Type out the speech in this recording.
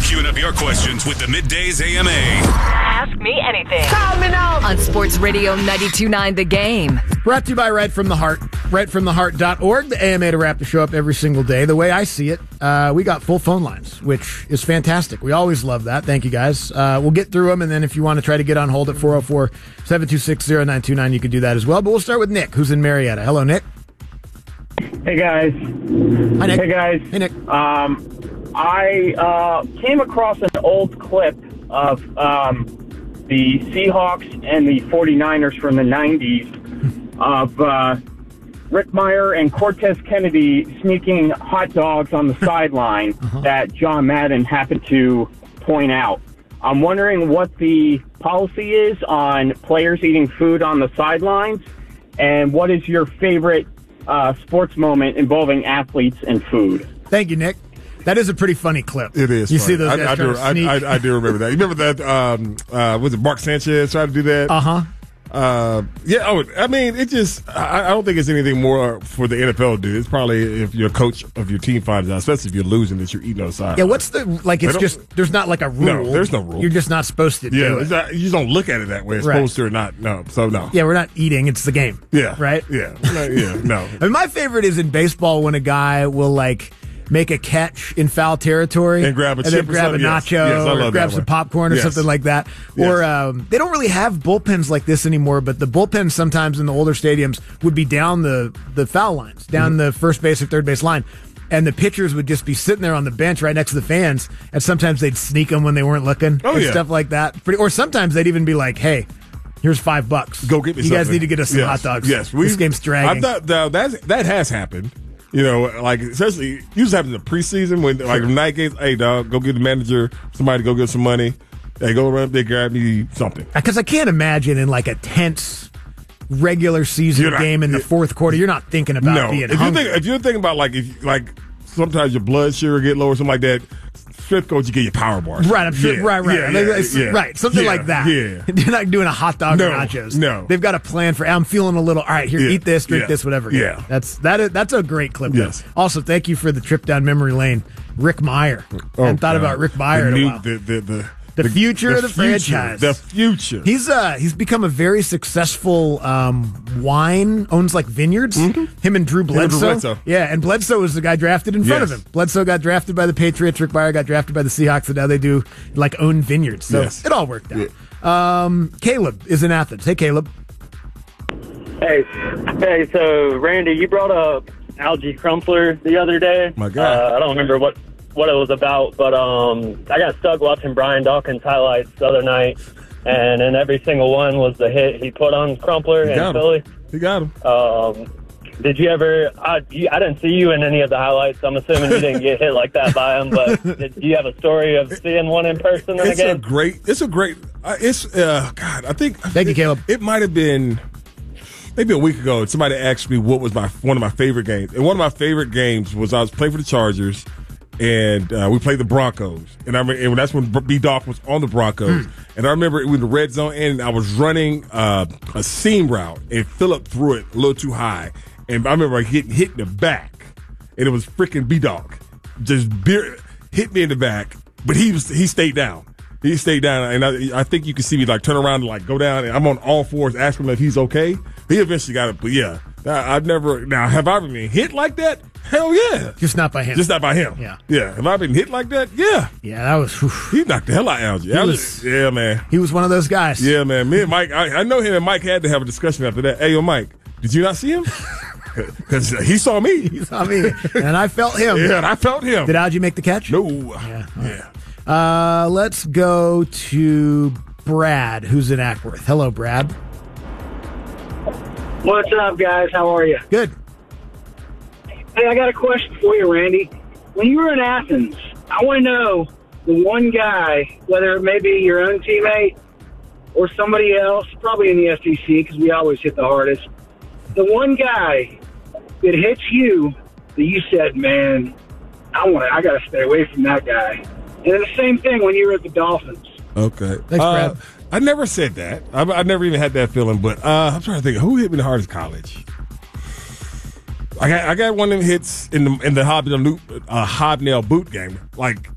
Queuing up your questions with the Middays AMA. Ask me anything. Call me now. On Sports Radio 92.9 The Game. Brought to you by Right From The Heart. RightFromTheHeart.org, the AMA to wrap the show up every single day. The way I see it, we got full phone lines, which is fantastic. We always love that. Thank you, guys. We'll get through them, and then if you want to try to get on hold at 404-726-0929, you can do that as well. But we'll start with Nick, who's in Marietta. Hello, Nick. Hey, guys. Hi, Nick. Hey, guys. Hey, Nick. I came across an old clip of the Seahawks and the 49ers from the 90s of Rick Meyer and Cortez Kennedy sneaking hot dogs on the sideline that John Madden happened to point out. I'm wondering what the policy is on players eating food on the sidelines, and what is your favorite sports moment involving athletes and food? Thank you, Nick. That is a pretty funny clip. It is. You funny. see those guys trying to sneak? I do remember that. You remember that? Was it Mark Sanchez tried to do that? Yeah. Oh, I mean, it just. I don't think it's anything more for the NFL to do. It's probably if you're a coach of your team finds out, especially if you're losing, that you're eating on the side. Yeah. What's the like? It's just there's not like a rule. No, there's no rule. You're just not supposed to do it. You just don't look at it that way. It's supposed to or not. No. So no. Yeah, we're not eating. It's the game. Yeah. Right. Yeah. Yeah. No. I mean, my favorite is in baseball when a guy will like make a catch in foul territory and grab a chip, then grab a nacho, or grab some popcorn or something like that. Yes. Or they don't really have bullpens like this anymore, but the bullpens sometimes in the older stadiums would be down the foul lines, down the first base or third base line. And the pitchers would just be sitting there on the bench right next to the fans, and sometimes they'd sneak them when they weren't looking stuff like that. Or sometimes they'd even be like, hey, here's $5. Go get me You something. guys need to get us some hot dogs. Yes. This game's dragging. I thought that has happened. You know, like, especially, usually happens in the preseason when, like, night games, hey, dog, go get the manager, somebody to go get some money. Hey, go around there, grab me something. Because I can't imagine in, like, a tense regular season game in the fourth quarter, you're not thinking about being hungry. If you're thinking about, like, sometimes your blood sugar get low or something like that, strength coach, you get your power bars. Right, I'm sure. Yeah, right. Right, something like that. Yeah. They're not doing a hot dog or nachos. No. They've got a plan for, I'm feeling a little, all right, here, eat this, drink this, whatever. Yeah. That's a great clip. Yes. Also, thank you for the trip down memory lane. Rick Meyer. I hadn't thought about Rick Meyer in a while. The future of the franchise. The future. He's become a very successful wine, owns like vineyards. Him and Drew Bledsoe. Yeah, and Bledsoe was the guy drafted in front of him. Bledsoe got drafted by the Patriots. Rick Meyer got drafted by the Seahawks, and now they do like own vineyards. So it all worked out. Yeah. Caleb is in Athens. Hey, Caleb. Hey, so Randy, you brought up Algie Crumpler the other day. My God. I don't remember what it was about, but I got stuck watching Brian Dawkins highlights the other night, and in every single one was the hit he put on Crumpler in Philly. He got him. Did you ever? I didn't see you in any of the highlights. I'm assuming you didn't get hit like that by him. But do you have a story of seeing one in person in a game? It's a great. God, I think. Thank you, Caleb. It might have been maybe a week ago. Somebody asked me what was one of my favorite games, and one of my favorite games was I was playing for the Chargers. And we played the Broncos, and that's when B-Doc was on the Broncos. And I remember it was the red zone, and I was running a seam route, and Phillip threw it a little too high, and I remember getting hit in the back, and it was freaking B-Doc, just hit me in the back, but he stayed down. He stayed down, and I think you can see me like turn around and like go down, and I'm on all fours asking him if he's okay. He eventually got it, but yeah, have I ever been hit like that? Hell yeah. Just not by him. Yeah. Yeah. Have I been hit like that? Yeah. Yeah, that was... He knocked the hell out of Algie. Yeah, man. He was one of those guys. Yeah, man. Me and Mike, I know him and Mike had to have a discussion after that. Hey, yo, Mike, did you not see him? Because he saw me. He saw me. And I felt him. Yeah, and I felt him. Did Algie make the catch? No. Yeah. Let's go to Brad, who's in Ackworth. Hello, Brad. What's up, guys? How are you? Good. Hey, I got a question for you, Randy. When you were in Athens, I want to know the one guy, whether it may be your own teammate or somebody else, probably in the SEC because we always hit the hardest, the one guy that hits you that you said, man, I got to stay away from that guy. And then the same thing when you were at the Dolphins. Okay. Thanks, Brad. I never said that. I never even had that feeling, but I'm trying to think, who hit me the hardest in college? I got one of them hits in the hobnail boot game. Like